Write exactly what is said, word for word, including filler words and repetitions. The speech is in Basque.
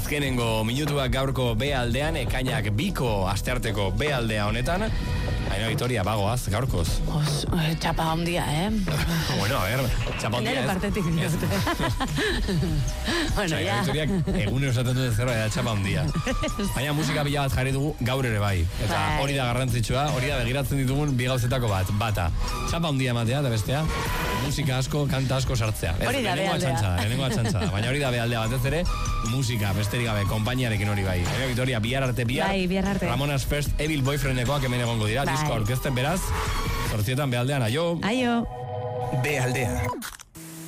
azkenengo minutuak gaurko B aldean, ekainak biko astearteko B aldea honetan. Baina, Vitoria, bagoaz, gaurkoz. Os, eh, txapa ondia, eh? Bueno, a ver, txapa ondia ez. Nere partetik diote. Bueno, ya. Vitoria, egunero esaten duen zerra da txapa ondia. Baina musika bila bat jarri dugu gaur ere bai. Eta hori da garrantzitsua, hori da begiratzen ditugun bi gauzetako bat. Bata, txapa ondia ematea, da bestea, musika asko, kanta asko sartzea. Hori da bealdea. Lehenengo atxantza. Baina hori da bealdea batez ere, musika, besterik gabe, konpainiarekin hori bai. Baina, Vitoria, bihar arte bihar. Bai, bihar arte. Ramona's First Evil Boyfriendekoak hemen egongo dira. Disko aurkezten beraz, zortzietan bealdean, aio. Aio. Bealdea.